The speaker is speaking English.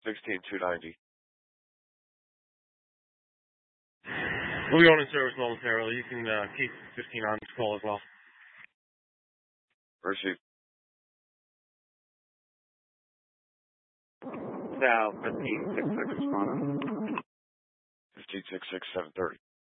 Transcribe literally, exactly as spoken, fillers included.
sixteen two ninety. We'll be on in service momentarily. You can uh, keep fifteen on this call as well. Receive. South fifteen six six responding. fifteen six six seven thirty.